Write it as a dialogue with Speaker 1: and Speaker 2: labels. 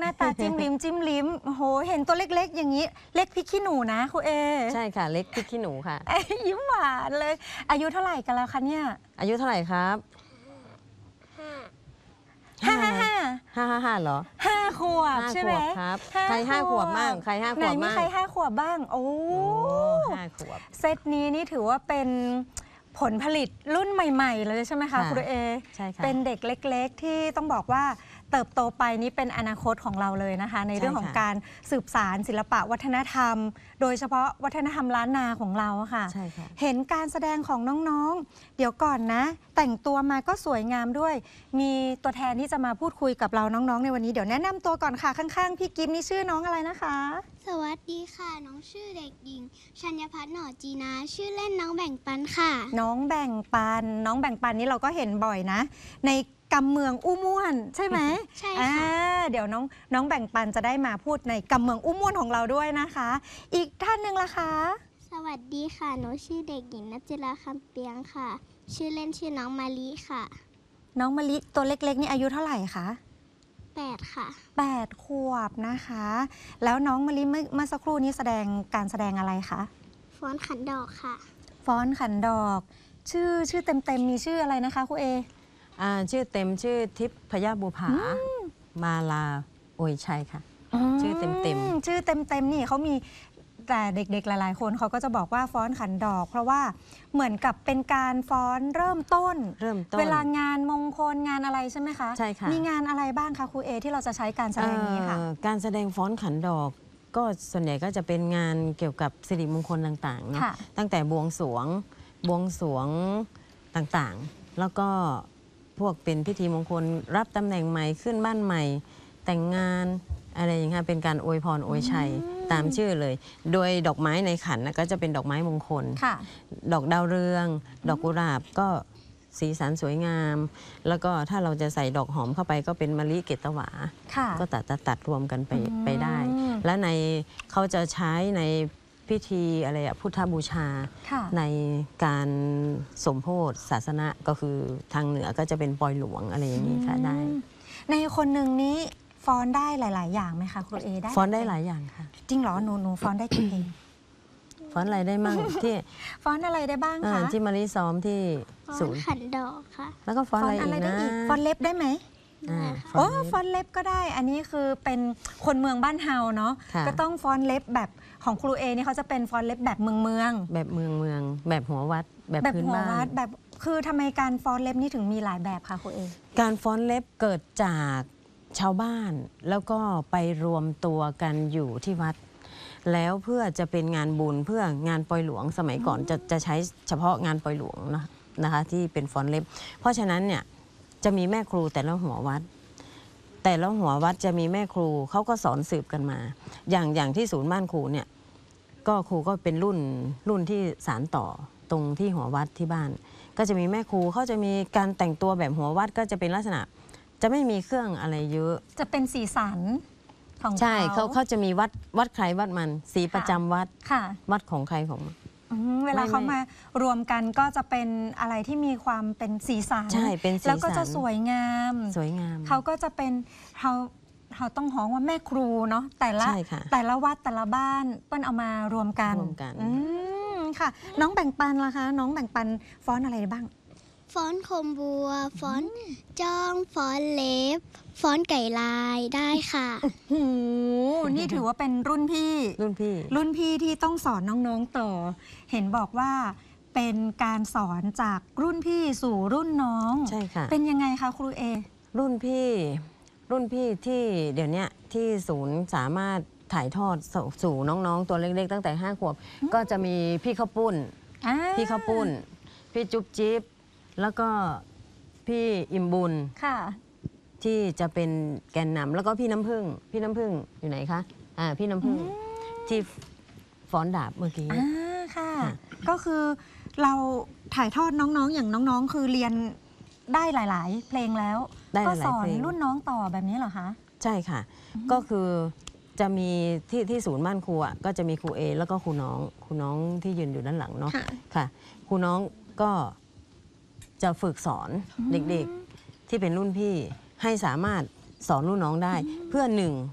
Speaker 1: น้าตาจิ้มลิ้มจิ้มลิ้มโอ้โหเห็นตัวเล็กๆอย่างนี้เล็กพริกขี้หนูนะครูเอ
Speaker 2: ใช่ค่ะเล็กพริกขี้หนูค่ะ
Speaker 1: ยิ้มหวานเลยอายุเท่าไหร่กันแล้วคะเนี่ย
Speaker 2: อายุเท่าไหร่ครับห้าเหรอ
Speaker 1: 5 ขวบใช่ไหม
Speaker 2: ครับใคร5 ขวบบ้างใคร5 ขวบบ้าง
Speaker 1: ไหนมีใคร5 ขวบบ้างโอ้
Speaker 2: 5 ขวบ
Speaker 1: เซตนี้นี่ถือว่าเป็นผลผลิตรุ่นใหม่ๆเลยใช่ไหมคะครูเอ
Speaker 2: ใช่ค่ะ
Speaker 1: เป็นเด็กเล็กๆที่ต้องบอกว่าเติบโตไปนี้เป็นอนาคตของเราเลยนะคะในเรื่องของการสืบสารศิลปะวัฒนธรรมโดยเฉพาะวัฒนธรรมล้านนาของเราค่ะเห็นการแสดงของน้องๆเดี๋ยวก่อนนะแต่งตัวมาก็สวยงามด้วยมีตัวแทนที่จะมาพูดคุยกับเราน้องๆในวันนี้เดี๋ยวแนะนำตัวก่อนค่ะข้างๆพี่กิฟนี่ชื่อน้องอะไรนะคะ
Speaker 3: สวัสดีค่ะน้องชื่อเด็กหญิงชัญพัฒน์หน่อจีนาชื่อเล่นน้องแบ่งปันค่ะ
Speaker 1: น้องแบ่งปันนี่เราก็เห็นบ่อยนะในกำเมืองอู้ม่วนใช่ไหม
Speaker 3: ใช่ค่ะ
Speaker 1: เดี๋ยวน้องแบ่งปันจะได้มาพูดในกำเมืองอู้ม่วนของเราด้วยนะคะอีกท่านหนึ่งล่ะคะ
Speaker 3: สวัสดีค่ะหนูชื่อเด็กหญิงนัจจิราคำเปียงค่ะชื่อเล่นชื่อน้องมะลิค่ะ
Speaker 1: น้องมะลิตัวเล็กๆนี่อายุเท่าไหร่คะ
Speaker 3: 8ค่ะ
Speaker 1: 8 ขวบนะคะแล้วน้องมะลิเมื่อสักครู่นี้การแสดงอะไรคะ
Speaker 3: ฟ้อนขันดอกค่ะ
Speaker 1: ฟ้อนขันดอกชื่อเต็มมีชื่ออะไรนะคะครูเอ
Speaker 2: ชื่อเต็มชื่อทิพย์พยาบุภามาลาโอยชัยค่ะชื่อเต็ม
Speaker 1: ชื่อเต็มนี่เขามีแต่เด็กๆหลายๆคนเขาก็จะบอกว่าฟ้อนขันดอกเพราะว่าเหมือนกับเป็นการฟ้อนเริ่มต้นเวลางานมงคลงานอะไรใช่ไหมคะ
Speaker 2: ใช่ค่ะ
Speaker 1: มีงานอะไรบ้างคะครูเอที่เราจะใช้การแสดงนี้ค่ะ
Speaker 2: การแสดงฟ้อนขันดอกก็ส่วนใหญ่ก็จะเป็นงานเกี่ยวกับสิริมงคลต่างๆเนาะตั้งแต่บวงสรวงต่างๆแล้วก็พวกเป็นพิธีมงคลรับตำแหน่งใหม่ขึ้นบ้านใหม่แต่งงานอะไรอย่างเงี้ยเป็นการอวยพรอวยชัยตามชื่อเลยโดยดอกไม้ในขันก็จะเป็นดอกไม้มงคลดอกดาวเรืองดอกกุหลาบก็สีสันสวยงามแล้วก็ถ้าเราจะใส่ดอกหอมเข้าไปก็เป็นมะลิเกตหวาก็ตัดรวมกันไปได้และในเขาจะใช้ในพิธีอะไรพุทธบูชาในการสมโภชศาสนะก็คือทางเหนือก็จะเป็นปอยหลวงอะไรอย่างนี้ค่ะได้
Speaker 1: ในคนหนึ่งนี้ฟ้อนได้หลายๆอย่างไหมคะครูเอได้
Speaker 2: ฟ้อนได้หลายอย่างค่ะ
Speaker 1: จริงเหรอหนูฟ้อนได้กี่เพลง
Speaker 2: ฟ้อนอะไรได้บ้างที่
Speaker 1: ฟ้อนอะไรได้บ้างคะ
Speaker 2: ที่มารีซ้อมที่ศูนย์
Speaker 3: ขันดอกค่ะ
Speaker 2: แล้วก็ฟ้อนอะไรได้อีก
Speaker 1: ฟ้อนเล็บได้ไหมฟ้อนเล็บก็ได้อันนี้คือเป็นคนเมืองบ้านเฮาเนาะก็ต้องฟ้อนเล็บแบบของครูเอนี่เขาจะเป็นฟ้อนเล็บแบบเมือง
Speaker 2: แบบเมืองแบบหัววัดแบบพื้นบ้าน
Speaker 1: แบบคือทำไมการฟ้อนเล็บนี่ถึงมีหลายแบบคะครูเอ
Speaker 2: การฟ้อนเล็บเกิดจากชาวบ้านแล้วก็ไปรวมตัวกันอยู่ที่วัดแล้วเพื่อจะเป็นงานบุญเพื่องานปอยหลวงสมัยก่อนจะใช้เฉพาะงานปอยหลวงนะคะที่เป็นฟ้อนเล็บเพราะฉะนั้นเนี่ยจะมีแม่ครูแต่ละหัววัดจะมีแม่ครูเขาก็สอนสืบกันมาอย่างที่ศูนย์บ้านครูเนี่ยก็ครูก็เป็นรุ่นที่สานต่อตรงที่หัววัดที่บ้านก็จะมีแม่ครูเขาจะมีการแต่งตัวแบบหัววัดก็จะเป็นลักษณะจะไม่มีเครื่องอะไรเยอะ
Speaker 1: จะเป็นสีสันของ
Speaker 2: ใช่เขาจะมีวัดใครวัดมันสีประจำวัดวัดของใครของ
Speaker 1: เวลาเขามารวมกันก็จะเป็นอะไรที่มีความเป็นสีสัน
Speaker 2: ใช่เป็นสีสัน
Speaker 1: แล้วก็จะสวยงามเขาก็จะเป็นเขาต้องฮ้องว่าแม่ครูเนาะแต่ละวัดแต่ละบ้านเปิ้ลเอามารวมกันค่ะน้องแบ่งปันล่ะคะน้องแบ่งปันฟ้อนอะไรบ้าง
Speaker 3: ฟ้อนโคมบัวฟ้อนจ้องฟ้อนเล็บฟ้อนไก่ลายได้ค่ะ
Speaker 1: โอ้โหนี่ถือว่าเป็นรุ่นพี่ที่ต้องสอนน้องๆต่อเห็นบอกว่าเป็นการสอนจากรุ่นพี่สู่รุ่นน้อง
Speaker 2: ใช่ค่ะ
Speaker 1: เป็นยังไงคะครูเอ
Speaker 2: รุ่นพี่ที่เดี๋ยวนี้ที่ศูนย์สามารถถ่ายทอดสู่น้องๆตัวเล็กๆตั้งแต่5 ขวบก็จะมีพี่ข้าวปุ้นพี่จุ๊บจิ๊บแล้วก็พี่อิ่มบุญที่จะเป็นแกนนำแล้วก็พี่น้ำผึ้งอยู่ไหนคะพี่น้ำผึ้งที่ฟ้อนดาบเมื่อกี้
Speaker 1: ค่ะก็คือเราถ่ายทอดน้องๆอย่างน้องๆคือเรียนได้หลายๆเพลงแล้วก็สอนรุ่นน้องต่อแบบนี้เหรอคะ
Speaker 2: ใช่ค่ะก็คือจะมีที่ศูนย์บ้านครูก็จะมีครูเอแล้วก็ครูน้องที่ยืนอยู่ด้านหลังเนาะค่ะครูน้องก็จะฝึกสอนเด็กๆที่เป็นรุ่นพี่ให้สามารถสอนรุ่นน้องได้เพื่อ